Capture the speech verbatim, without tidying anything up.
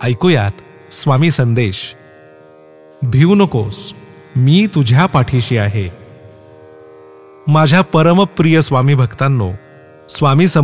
ऐकूयात स्वामी संदेश. भिवू नकोस, मी तुझ्या पाठीशी आहे. माझ्या परमप्रिय स्वामी भक्तांनो, स्वामी